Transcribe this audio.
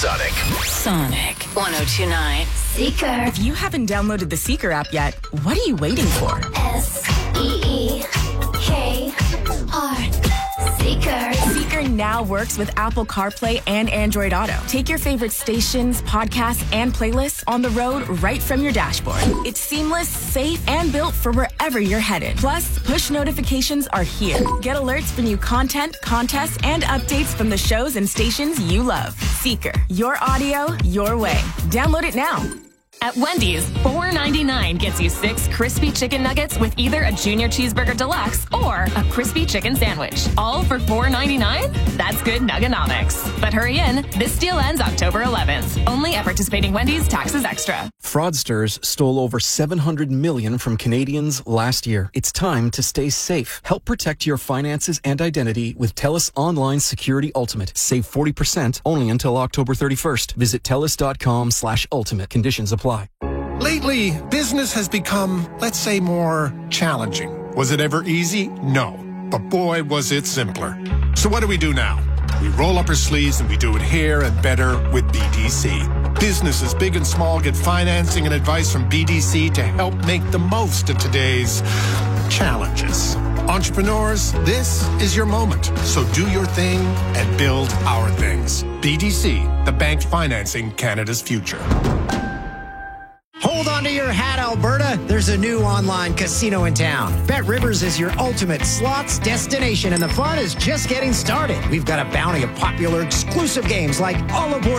Sonic. Sonic 102.9. Seeker. If you haven't downloaded the Seeker app yet, what are you waiting for? SEEKR. Seeker. Seeker now works with Apple CarPlay and Android Auto. Take your favorite stations, podcasts, and playlists on the road right from your dashboard. It's seamless, safe, and built for wherever you're headed. Plus, push notifications are here. Get alerts for new content, contests, and updates from the shows and stations you love. Seeker. Your audio, your way. Download it now. At Wendy's, $4.99 gets you 6 crispy chicken nuggets with either a Junior Cheeseburger Deluxe or a crispy chicken sandwich. All for $4.99? That's good nuggonomics. But hurry in. This deal ends October 11th. Only at participating Wendy's, taxes extra. Fraudsters stole over $700 million from Canadians last year. It's time to stay safe. Help protect your finances and identity with TELUS Online Security Ultimate. Save 40% only until October 31st. Visit TELUS.com/ultimate. Conditions apply. Lately, business has become, let's say, more challenging. Was it ever easy? No. But boy, was it simpler. So what do we do now? We roll up our sleeves and we do it here and better with BDC. Businesses big and small get financing and advice from BDC to help make the most of today's challenges. Entrepreneurs, this is your moment. So do your thing and build our things. BDC, the bank financing Canada's future. Hold on to your hat, Alberta. There's a new online casino in town. Bet Rivers is your ultimate slots destination, and the fun is just getting started. We've got a bounty of popular exclusive games like All Aboard